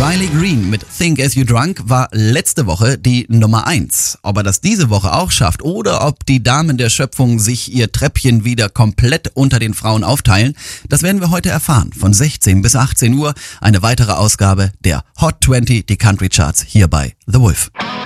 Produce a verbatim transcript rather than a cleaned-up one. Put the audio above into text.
Riley Green mit Think As You Drunk war letzte Woche die Nummer eins. Ob er das diese Woche auch schafft oder ob die Damen der Schöpfung sich ihr Treppchen wieder komplett unter den Frauen aufteilen, das werden wir heute erfahren. Von sechzehn bis achtzehn Uhr eine weitere Ausgabe der Hot zwanzig, die Country Charts hier bei The Wolf.